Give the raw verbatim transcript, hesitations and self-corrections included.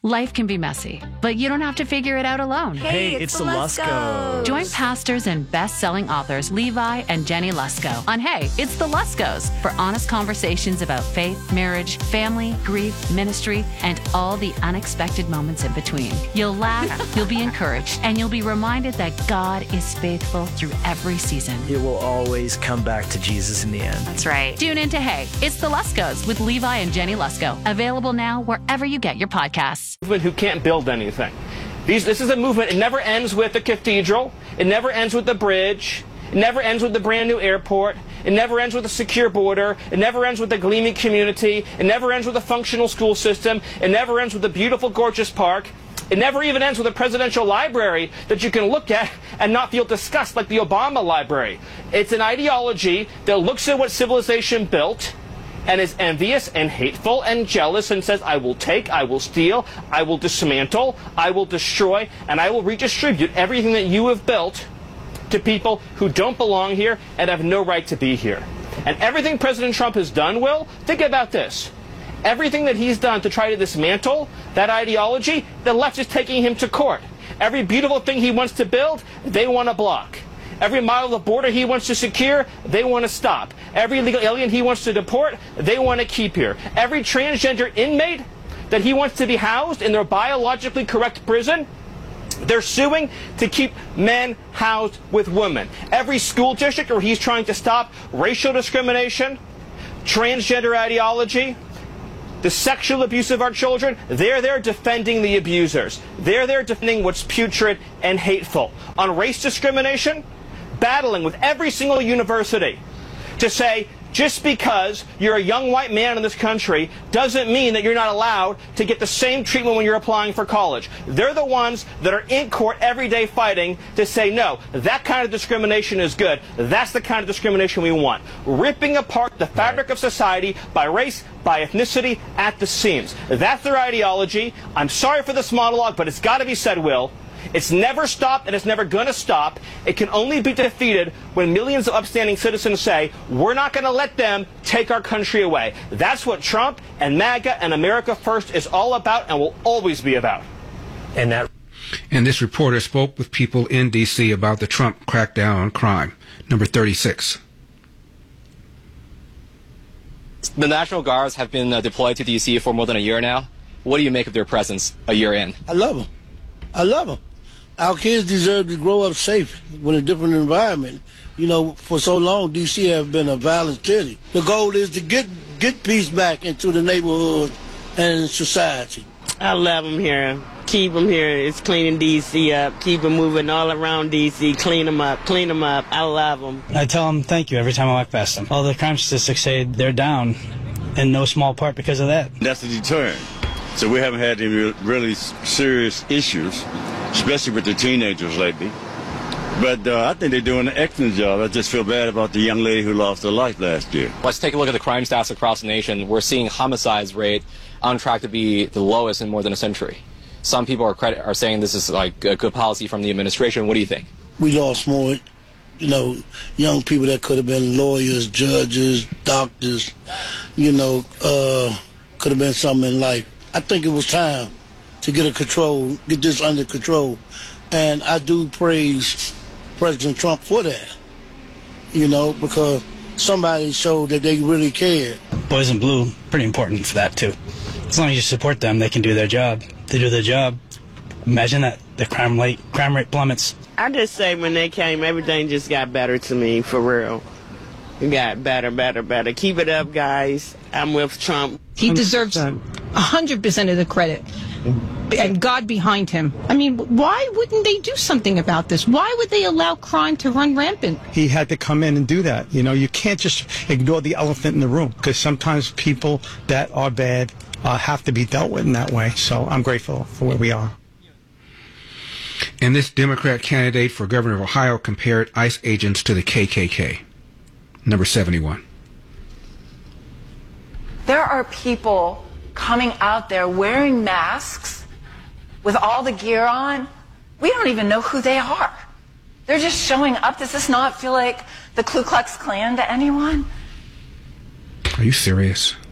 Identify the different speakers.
Speaker 1: Life can be messy, but you don't have to figure it out alone.
Speaker 2: Hey, hey it's, it's the Luskos.
Speaker 1: Join pastors and best-selling authors Levi and Jenny Lusko on Hey, It's the Luskos for honest conversations about faith, marriage, family, grief, ministry, and all the unexpected moments in between. You'll laugh, you'll be encouraged, and you'll be reminded that God is faithful through every season.
Speaker 2: It will always come back to Jesus in the end.
Speaker 1: That's right. Tune in to Hey, It's the Luskos with Levi and Jenny Lusko. Available now wherever you get your podcasts.
Speaker 3: Movement who can't build anything. These, this is a movement. It never ends with the cathedral. It never ends with the bridge. It never ends with the brand new airport. It never ends with a secure border. It never ends with a gleaming community. It never ends with a functional school system. It never ends with a beautiful, gorgeous park. It never even ends with a presidential library that you can look at and not feel disgust like the Obama library. It's an ideology that looks at what civilization built and is envious and hateful and jealous and says, I will take, I will steal, I will dismantle, I will destroy, and I will redistribute everything that you have built to people who don't belong here and have no right to be here. And everything President Trump has done, Will, think about this. Everything that he's done to try to dismantle that ideology, the left is taking him to court. Every beautiful thing he wants to build, they want to block. Every mile of the border he wants to secure, they want to stop. Every illegal alien he wants to deport, they want to keep here. Every transgender inmate that he wants to be housed in their biologically correct prison, they're suing to keep men housed with women. Every school district where he's trying to stop racial discrimination, transgender ideology, the sexual abuse of our children, they're there defending the abusers. They're there defending what's putrid and hateful. On race discrimination, battling with every single university to say, just because you're a young white man in this country doesn't mean that you're not allowed to get the same treatment when you're applying for college. They're the ones that are in court every day fighting to say, no, that kind of discrimination is good. That's the kind of discrimination we want. Ripping apart the fabric of society by race, by ethnicity, at the seams. That's their ideology. I'm sorry for this monologue, but it's got to be said, Will. It's never stopped and it's never going to stop. It can only be defeated when millions of upstanding citizens say, we're not going to let them take our country away. That's what Trump and MAGA and America First is all about and will always be about.
Speaker 4: And that. And this reporter spoke with people in D C about the Trump crackdown on crime. Number thirty-six.
Speaker 5: The National Guards have been uh, deployed to D C for more than a year now. What do you make of their presence a year in?
Speaker 6: I love them. I love them. Our kids deserve to grow up safe with a different environment. You know, for so long, D C has been a violent city. The goal is to get get peace back into the neighborhood and society.
Speaker 7: I love them here. Keep them here. It's cleaning D C up. Keep them moving all around D C. Clean them up. Clean them up. I love them.
Speaker 8: I tell them thank you every time I walk past them. All the crime statistics say they're down, in no small part because of that.
Speaker 9: That's a deterrent. So we haven't had any really serious issues, especially with the teenagers lately. But uh, I think they're doing an excellent job. I just feel bad about the young lady who lost her life last year.
Speaker 5: Let's take a look at the crime stats across the nation. We're seeing homicides rate on track to be the lowest in more than a century. Some people are credit, are saying this is like a good policy from the administration. What do you think?
Speaker 6: We lost more, you know, young people that could have been lawyers, judges, doctors, you know, uh, could have been something in life. I think it was time to get a control, get this under control. And I do praise President Trump for that, you know, because somebody showed that they really cared.
Speaker 8: Boys in Blue, pretty important for that, too. As long as you support them, they can do their job. They do their job. Imagine that, the crime rate, crime rate plummets.
Speaker 7: I just say when they came, everything just got better to me, for real. It got better, better, better. Keep it up, guys. I'm with Trump.
Speaker 10: He deserves one hundred percent of the credit. And God behind him. I mean, why wouldn't they do something about this? Why would they allow crime to run rampant?
Speaker 11: He had to come in and do that. You know, you can't just ignore the elephant in the room, because sometimes people that are bad uh, have to be dealt with in that way. So I'm grateful for where we are.
Speaker 4: And this Democrat candidate for governor of Ohio compared ICE agents to the K K K. Number seventy-one.
Speaker 12: There are people coming out there wearing masks with all the gear on. We don't even know who they are. They're just showing up. Does this not feel like the Ku Klux Klan to anyone?
Speaker 4: Are you serious?